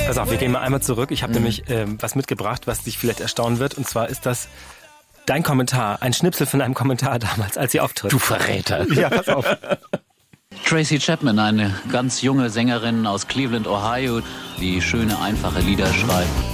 Pass auf, wir gehen mal einmal zurück. Ich habe nämlich was mitgebracht, was dich vielleicht erstaunen wird. Und zwar ist das dein Kommentar, ein Schnipsel von einem Kommentar damals, als sie auftritt. Du Verräter. Ja, pass auf. Tracy Chapman, eine ganz junge Sängerin aus Cleveland, Ohio, die schöne, einfache Lieder schreibt.